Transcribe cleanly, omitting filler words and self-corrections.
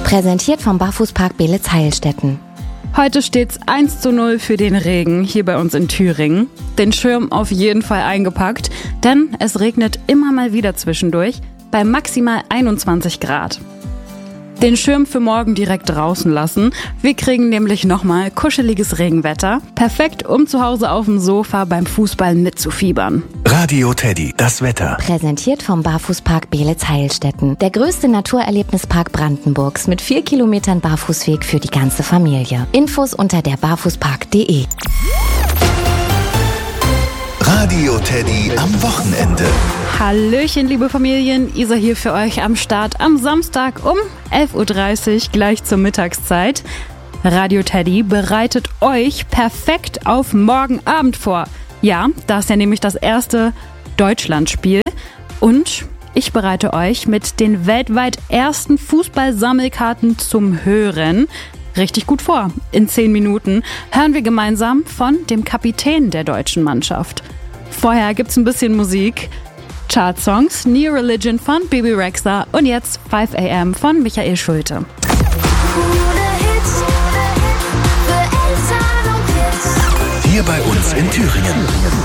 Präsentiert vom Barfußpark Beelitz-Heilstätten. Heute steht's 1:0 für den Regen hier bei uns in Thüringen. Den Schirm auf jeden Fall eingepackt, denn es regnet immer mal wieder zwischendurch bei maximal 21 Grad. Den Schirm für morgen direkt draußen lassen. Wir kriegen nämlich nochmal kuscheliges Regenwetter. Perfekt, um zu Hause auf dem Sofa beim Fußball mitzufiebern. Radio Teddy, das Wetter. Präsentiert vom Barfußpark Beelitz-Heilstätten. Der größte Naturerlebnispark Brandenburgs mit 4 Kilometern Barfußweg für die ganze Familie. Infos unter derbarfußpark.de. Radio Teddy am Wochenende. Hallöchen, liebe Familien, Isa hier für euch am Start am Samstag um 11:30 Uhr, gleich zur Mittagszeit. Radio Teddy bereitet euch perfekt auf morgen Abend vor. Ja, da ist ja nämlich das erste Deutschlandspiel und ich bereite euch mit den weltweit ersten Fußballsammelkarten zum Hören richtig gut vor. In 10 Minuten hören wir gemeinsam von dem Kapitän der deutschen Mannschaft. Vorher gibt's ein bisschen Musik. Chartsongs, New Religion von Bebe Rexha und jetzt 5 AM von Michael Schulte. Hier bei uns in Thüringen.